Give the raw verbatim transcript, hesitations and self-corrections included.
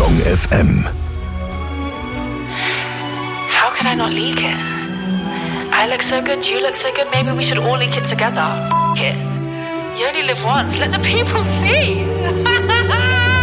Song F M. How could I not leak it? I look so good, you look so good, maybe we should all leak it together. F- it. You only live once, let the people see.